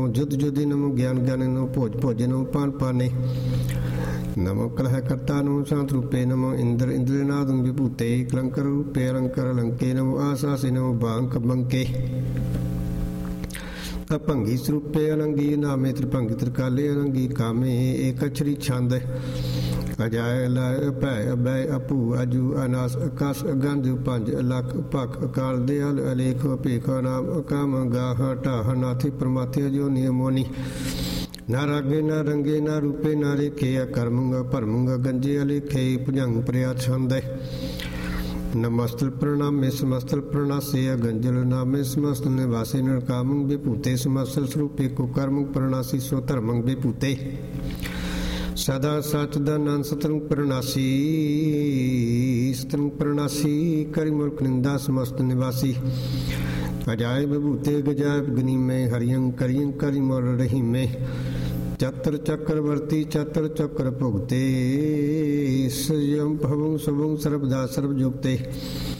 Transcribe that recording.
जुद जुदि नमो ज्ञान ज्ञाने नमो भोज भोजे नमो पान पाने नमो कलह कर्ता नमो शांत रूपे नमो इंद्र इंद्रनाद विभूते कलंकर रूपे अलंकर अलंके नमो आसासे नमो बांक बंके अपंगी स्वरूपे अलंगी नामे त्रिभंगी त्रिकाले अलंगी कामे एक अक्षरी छंद अजाय लय भै अभय अपू अजू अनास अकाश अगंध पंज लख भख अकाल दयाल अलेख अपेखा नाम अकाम गाह ढाह नाथी परमाथे अजोनी मोनी ना रागे ना रंगे ना रूपे ना रेखे अकर्मंग भरमंग गंजे अलेखे भुजंग प्रया छंद नमस्तल प्रणामे समस्तल प्रणासे अगंजल नामे समस्त निवासे नरकामंग विभूते समस्तल स्वरूपे कुकर्मंग प्रणासी सो धर्मंग विभूते सदा सचदानंद सतरंग प्रणासी करि मुल्क निंदा समस्त निवासी अजाय विभूते गजाय गनी में हरियं करियं करि मोर रही में चतर चक्रवर्ती चतर चक्र भुगते सयं भवं सबं सर्वदा सर्वयुक्ते